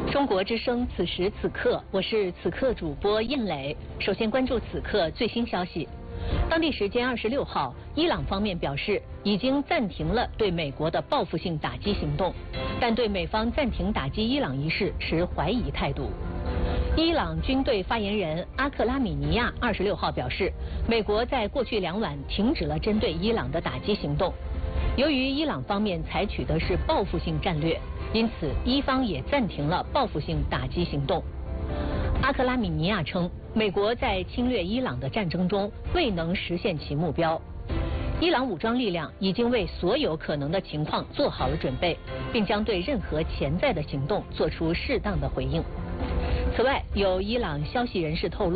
中国之声，此时此刻，我是此刻主播应磊。首先关注此刻最新消息。当地时间26号，伊朗方面表示已经暂停了对美国的报复性打击行动，但对美方暂停打击伊朗一事持怀疑态度。伊朗军队发言人阿克拉米尼亚26号表示，美国在过去2晚停止了针对伊朗的打击行动。由于伊朗方面采取的是报复性战略，因此伊方也暂停了报复性打击行动。阿克拉米尼亚称，美国在侵略伊朗的战争中未能实现其目标。伊朗武装力量已经为所有可能的情况做好了准备，并将对任何潜在的行动做出适当的回应。此外，有伊朗消息人士透露，